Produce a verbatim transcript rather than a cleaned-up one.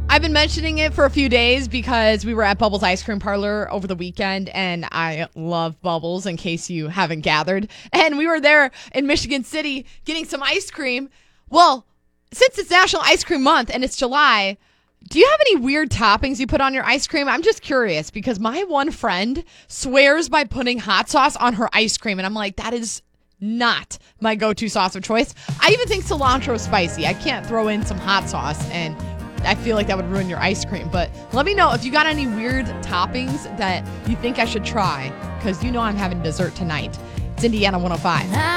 I've been mentioning it for a few days because we were at Bubbles Ice Cream Parlor over the weekend, and I love Bubbles, in case you haven't gathered. And we were there in Michigan City getting some ice cream. Well, since it's National Ice Cream Month and it's July, do you have any weird toppings you put on your ice cream? I'm just curious because my one friend swears by putting hot sauce on her ice cream, and I'm like, that is not my go-to sauce of choice. I even think cilantro is spicy. I can't throw in some hot sauce, and I feel like that would ruin your ice cream. But let me know if you got any weird toppings that you think I should try, because you know I'm having dessert tonight. It's Indiana one oh five.